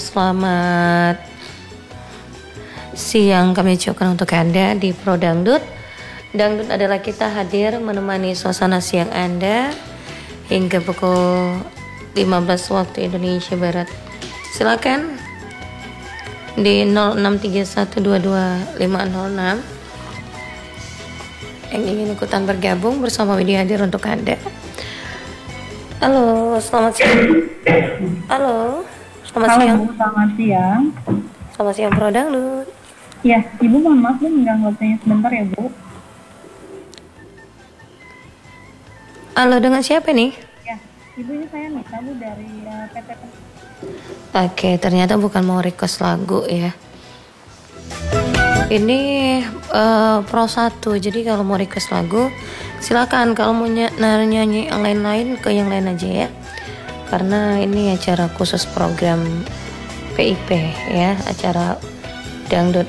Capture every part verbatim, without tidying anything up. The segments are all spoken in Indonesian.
Selamat siang kami ucapkan untuk Anda di Pro Dangdut. Dangdut adalah kita hadir menemani suasana siang Anda hingga pukul lima belas waktu Indonesia Barat. Silakan di nol enam tiga satu dua dua lima nol enam yang ingin ikutan bergabung bersama Widya hadir untuk Anda. Halo, selamat siang. Halo, selamat Halo, siang. Bu, selamat siang. Selamat siang Pro Dangdut. Ya, Ibu mohon maaf, Bu, mengganggu waktunya sebentar ya, Bu. Halo, dengan siapa nih? Ya, Ibu ini saya Nita, Bu, dari uh, P T P. Oke, ternyata bukan mau request lagu ya. Ini uh, Pro satu, jadi kalau mau request lagu silakan. Kalau mau ny- nyanyi yang lain-lain ke yang lain aja ya. Karena ini acara khusus program P I P ya, acara dangdut.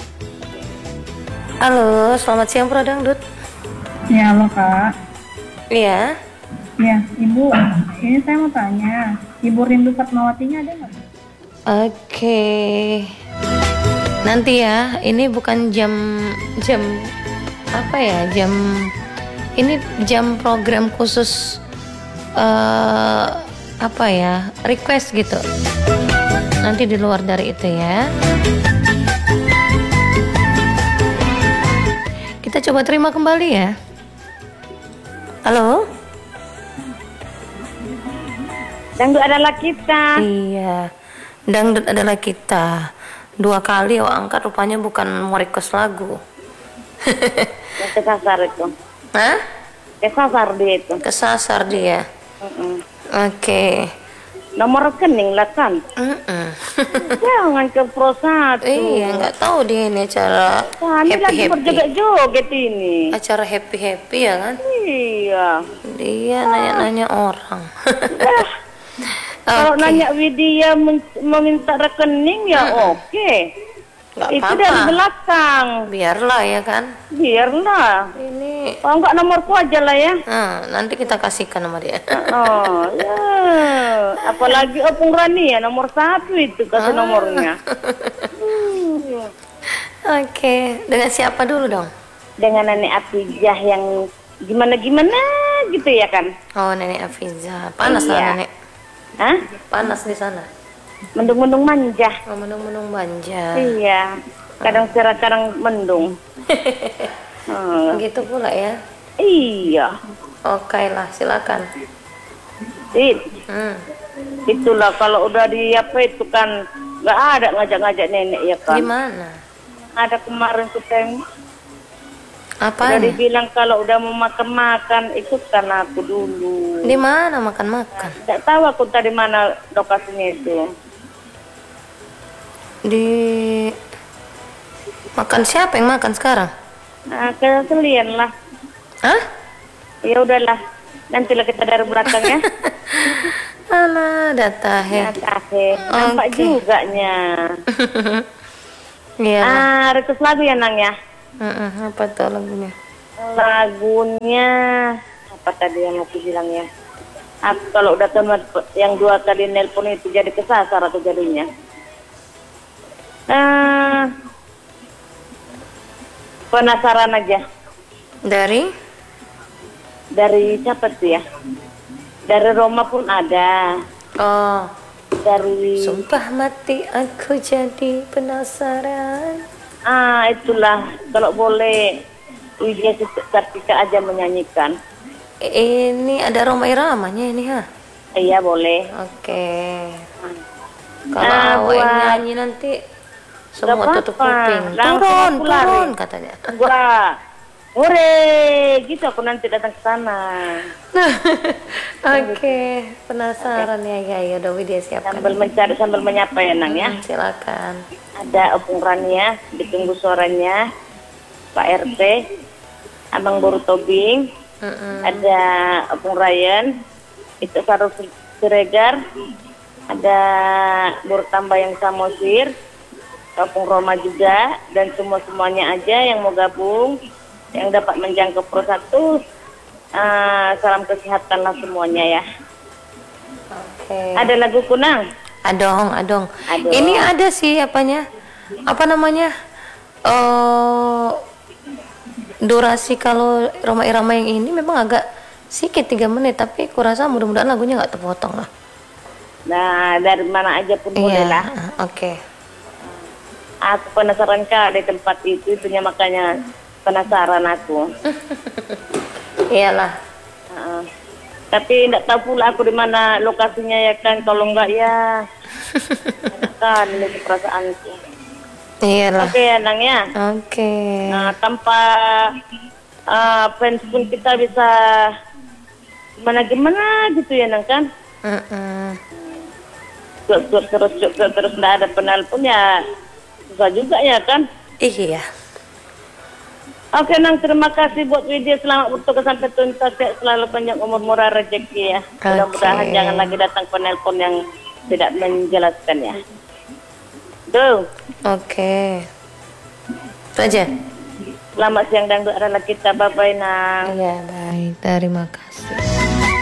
Halo, selamat siang Pro Dangdut. Ya, halo, Kak. Iya. Ya, Ibu, ini saya mau tanya, Ibu Rindu Fatmawatinya ada nggak? Oke. Nanti ya, ini bukan jam jam apa ya? Jam ini jam program khusus eh apa ya? Request gitu. Nanti di luar dari itu ya. Kita coba terima kembali ya. Halo? Dangdut adalah kita. Iya. Dangdut adalah kita. Dua kali oh angkat rupanya bukan mau request lagu. Yang kesasar itu. Hah? Kesasar dia itu. Kesasar dia. Mm-mm. Oke. Nomor rekening lah kan. Mm-mm. Jangan ke Pro satu. Iya, nggak tahu dia ini acara Kami happy lagi happy. berjoget-joget ini. Acara happy happy ya kan? Iya. Dia nanya-nanya orang. Ah, Kalau Oke. nanya Widya men- meminta rekening ya Mm-mm. oke. Nggak Itu apa-apa. dari belakang. Biarlah ya kan. Biarlah. Ini. Kalau enggak nomorku aja lah ya. Nah, nanti kita kasihkan sama dia. Oh, ya. Apalagi Opung Rani ya nomor satu itu kasih Ah. nomornya. Hmm. Oke, dengan siapa dulu dong? Dengan Nenek Atijah yang gimana-gimana gitu ya kan. Oh, Nenek Afiza. Panas lah Iya. Nenek. Hah? Panas di sana. Mendung-mendung manja. Oh, menung-menung manja. Iya. Kadang cerah, kadang mendung. Hmm. Begitu pula ya. Iya. Oke lah, silakan. It, Hmm. itulah kalau udah di apa itu kan nggak ada ngajak-ngajak nenek ya kan. Gimana? Ada kemarin tuh teng. Apa? Udah dibilang kalau udah mau makan-makan ikut kan aku dulu. Di mana makan-makan? Tidak tahu aku tadi mana lokasinya itu. Di makan siapa yang makan sekarang? Nah, keselian lah. Hah? Ya udahlah. Nantilah kita dari belakang ya. Alah, data Ya, he. akhir. Nampak Oke. juga nya. Iya. Ah, request lagu ya Nang ya. Mm-mm, apa tuh lagunya? Lagunya apa tadi yang aku bilang ya? Aku kalau udah teman yang dua kali nelpon itu jadi kesasar atau jadinya. Ah, penasaran aja. Dari? Dari siapa tuh ya? Dari Roma pun ada. Oh, Dari sumpah mati aku jadi penasaran. ah itulah kalau boleh Widya Kartika aja menyanyikan. Ini ada Roma Iramanya ini ha? Iya boleh. Oke. Kalau Ah, awak yang buat- nyanyi nanti semua Gak tutup apa-apa. kuping. Langsung Turun, aku lari. turun katanya. Wah, hore, gitu aku nanti datang ke sana. Oke, penasaran ya ya ya udah Widya siapkan. Sambil mencari sambil menyapa ya Nang ya. Hmm, silakan. Ada Opung Rania, ditunggu suaranya. Pak R T, Abang Boru Tobing, Mm-mm. ada Opung Ryan, itu Sarul Siregar, ada Boru Tambayang Samosir, Opung Roma juga, dan semua-semuanya aja yang mau gabung, yang dapat menjangkau Pro satu, uh, salam kesehatan lah semuanya ya. Oke. Ada lagu kunang? Adong, adong. Adong. Ini ada sih apanya? Apa namanya? Eh durasi kalau Roma Irama yang ini memang agak sedikit tiga menit, tapi kurasa mudah-mudahan lagunya nggak terpotong lah. Nah, dari mana aja pun boleh Iya, lah. oke. Aku penasaran kak di tempat itu, itunya makanya penasaran aku. Iyalah. Uh, tapi tidak tahu pula aku di mana lokasinya ya kan, kalau enggak ya enak kan ini perasaanku. Iyalah. Oke ya Nang ya. Oke. Nah, tanpa uh, fans pun kita bisa gimana gimana gitu ya Nang kan. Mm-mm. Terus terus terus terus tidak ada penelpon ya susah juga ya kan. Iya. Oke Nang, terima kasih buat video, selamat bertugas sampai tuntas ya, selalu panjang umur murah rezeki ya. Mudah-mudahan Oke. jangan lagi datang penelpon yang tidak menjelaskan ya. Tuh. Oke. Itu aja. Selamat siang dan doa kita, bye bye Nang. Iya, baik. Terima kasih.